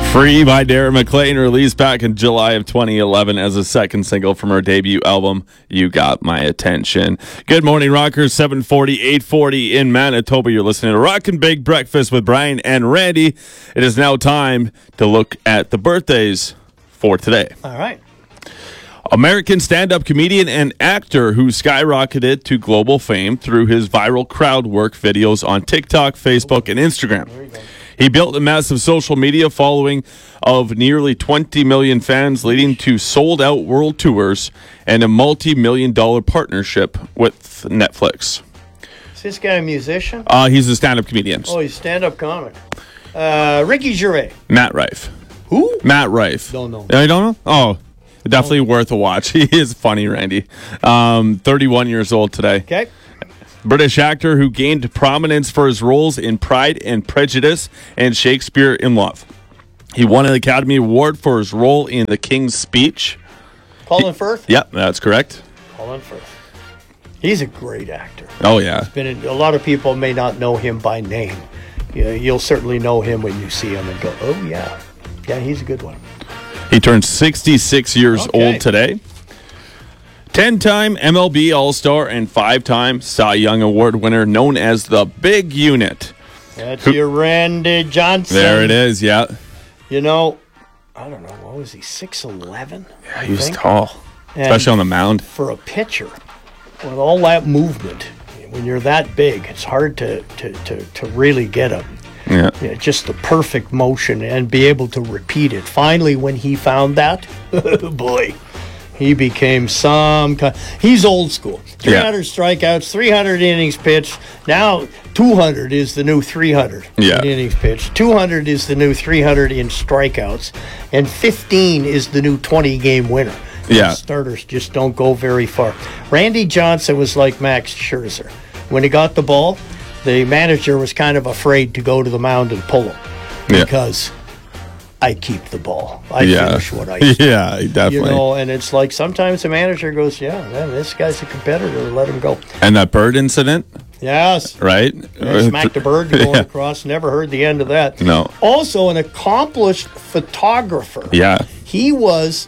Free by Darren McLean, released back in July of 2011 as a second single from her debut album, You Got My Attention. Good morning, Rockers. 740, 840 in Manitoba. You're listening to Rockin' Big Breakfast with Brian and Randy. It is now time to look at the birthdays for today. All right. American stand-up comedian and actor who skyrocketed to global fame through his viral crowd work videos on TikTok, Facebook, and Instagram. He built a massive social media following of nearly 20 million fans, leading to sold-out world tours and a multi-million-dollar partnership with Netflix. Is this guy a musician? He's a stand-up comedian. Oh, he's a stand-up comic. Ricky Gervais. Matt Rife. Who? Matt Rife. Don't know. You don't know? Oh, definitely worth a watch. He is funny, Randy. 31 years old today. Okay. British actor who gained prominence for his roles in Pride and Prejudice and Shakespeare in Love. He won an Academy Award for his role in The King's Speech. Colin Firth? Yep, that's correct. Colin Firth. He's a great actor. Oh, yeah. A lot of people may not know him by name. You'll certainly know him when you see him and go, oh, yeah. Yeah, he's a good one. He turned 66 years old today. 10-time MLB All-Star and 5-time Cy Young Award winner known as the Big Unit. That's your Randy Johnson. There it is, yeah. You know, I don't know, what was he, 6'11"? Yeah, he was tall, especially on the mound. For a pitcher, with all that movement, when you're that big, it's hard to really get just the perfect motion and be able to repeat it. Finally, when he found that, boy, he became some kind. He's old school. 300 strikeouts, 300 innings pitched. Now 200 is the new 300 in innings pitched. 200 is the new 300 in strikeouts, and 15 is the new 20-game winner. Yeah, starters just don't go very far. Randy Johnson was like Max Scherzer. When he got the ball, the manager was kind of afraid to go to the mound and pull him because I keep the ball. I finish what I start. Yeah, definitely. You know, and it's like sometimes the manager goes, man, this guy's a competitor. Let him go. And that bird incident? Yes. Right? Smacked a bird going across. Never heard the end of that. No. Also, an accomplished photographer. Yeah. He was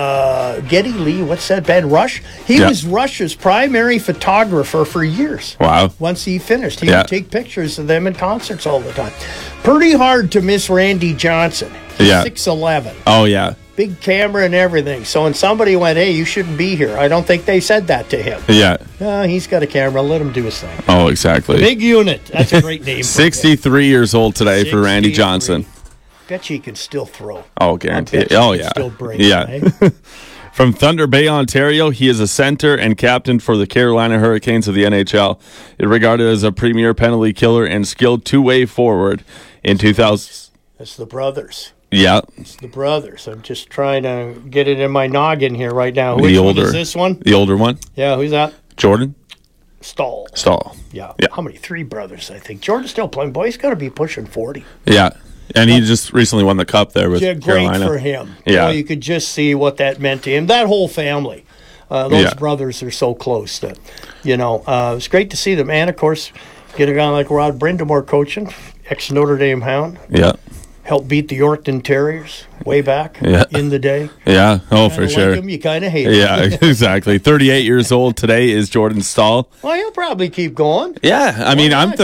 Geddy Lee. What's that band? Rush? He was Rush's primary photographer for years. Wow. Once he finished, he would take pictures of them in concerts all the time. Pretty hard to miss Randy Johnson. He's 6'11". Oh, yeah. Big camera and everything. So when somebody went, hey, you shouldn't be here, I don't think they said that to him. Yeah. He's got a camera. Let him do his thing. Oh, exactly. Big Unit. That's a great name. 63 years old today for Randy Johnson. Bet you he can still throw. Oh, guaranteed. Oh, yeah. Still break, From Thunder Bay, Ontario, he is a center and captain for the Carolina Hurricanes of the NHL. Regarded as a premier penalty killer and skilled two-way forward in 2000. That's the brothers. Yeah. It's the brothers. I'm just trying to get it in my noggin here right now. Which one is this one? The older one. Yeah, who's that? Jordan? Stahl. Yeah. How many? 3 brothers, I think. Jordan's still playing. Boy, he's got to be pushing 40. Yeah. And he just recently won the cup there with Carolina. Great for him. Yeah. You could just see what that meant to him. That whole family. Those brothers are so close that, it's great to see them. And, of course, get a guy like Rod Brindamore coaching, ex-Notre Dame Hound. Yeah. Helped beat the Yorkton Terriers way back in the day. Yeah, for sure. Like him, you kind of hate him. Yeah, exactly. 38 years old today is Jordan Stahl. Well, he'll probably keep going. Yeah, I mean, I'm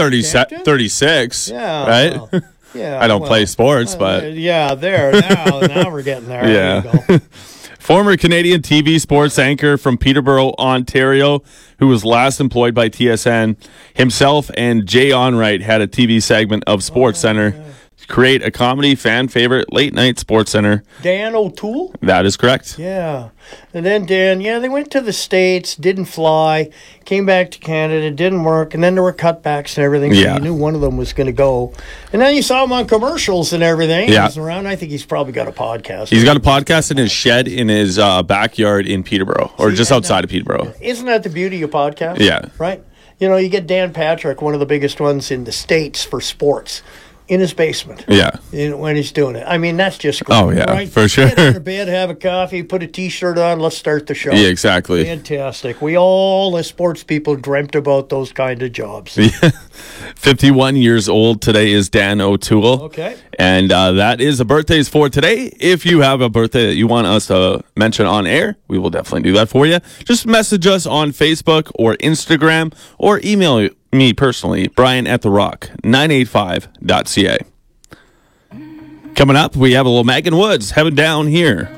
36, right? Well, yeah, I don't play sports, but... now we're getting there. Yeah. There you go. Former Canadian TV sports anchor from Peterborough, Ontario, who was last employed by TSN, himself and Jay Onright had a TV segment of SportsCenter create a comedy fan favorite late night Sports Center. Dan O'Toole? That is correct. Yeah. And then Dan, they went to the States, didn't fly, came back to Canada, didn't work, and then there were cutbacks and everything, so you knew one of them was going to go. And then you saw him on commercials and everything. Yeah. He was around. I think he's probably got a podcast. He's got a podcast in his shed in his backyard in Peterborough, or just outside of Peterborough. Isn't that the beauty of podcasts? Yeah. Right? You get Dan Patrick, one of the biggest ones in the States for sports, in his basement. Yeah. When he's doing it. I mean, that's just great. Oh, yeah, right? for sure. Get out of bed, have a coffee, put a T-shirt on, let's start the show. Yeah, exactly. Fantastic. We all, as sports people, dreamt about those kind of jobs. Yeah. 51 years old today is Dan O'Toole. Okay. And that is the birthdays for today. If you have a birthday that you want us to mention on air, we will definitely do that for you. Just message us on Facebook or Instagram or email me personally, brian@therock985.ca. Coming up, we have a little Megan Woods heading down here